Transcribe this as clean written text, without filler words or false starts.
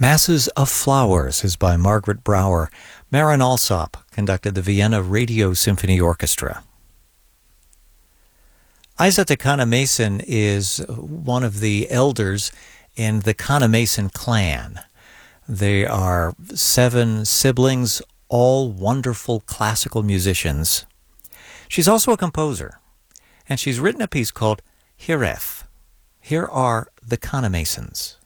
Masses of Flowers is by Margaret Brouwer. Marin Alsop conducted the Vienna Radio Symphony Orchestra. Isa Kanamason is one of the elders in the Kanamason clan. They are 7 siblings, all wonderful classical musicians. She's also a composer, and she's written a piece called Hireth. Here are the Kanamasons.